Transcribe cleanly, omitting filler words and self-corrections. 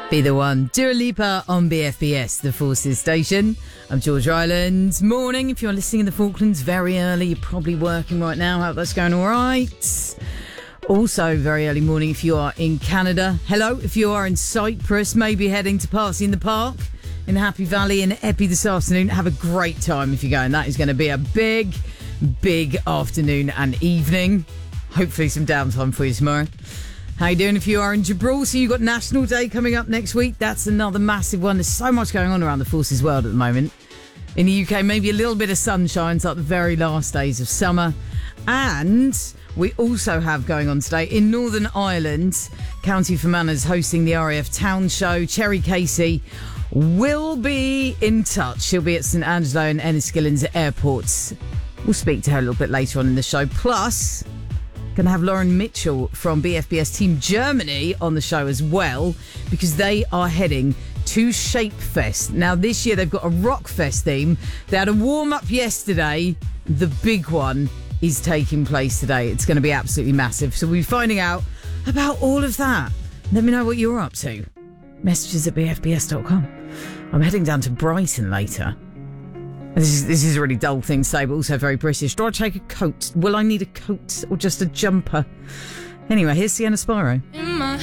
Be the one. Dua Lipa on BFBS, the Forces station. I'm George Ryland. Morning. If you're listening in the Falklands, very early. You're probably working right now. Hope that's going all right. Also, very early morning if you are in Canada. Hello. If you are in Cyprus, maybe heading to Party in the Park in Happy Valley in Eppie this afternoon. Have a great time if you're going. That is going to be a big afternoon and evening. Hopefully some downtime for you tomorrow. How you doing if you are in Gibraltar? You've got National Day coming up next week. That's another massive one. There's so much going on around the Forces world at the moment. In the UK, maybe a little bit of sunshine. It's like the very last days of summer. And we also have going on today in Northern Ireland, County Fermannah's hosting the RAF Town Show. Cherry Casey will be in touch. She'll be at St Angelo and Enniskillen's airports. We'll speak to her a little bit later on in the show. Plus, going to have Lauren Mitchell from BFBS Team Germany on the show as well, because they are heading to Shapefest. Now, this year they've got a Rockfest theme. They had a warm-up yesterday. The big one is taking place today. It's going to be absolutely massive. So we'll be finding out about all of that. Let me know what you're up to. Messages at bfbs.com. I'm heading down to Brighton later. This is a really dull thing to say, but also very British. Do I take a coat? Will I need a coat or just a jumper? Anyway, here's Sienna Spyro.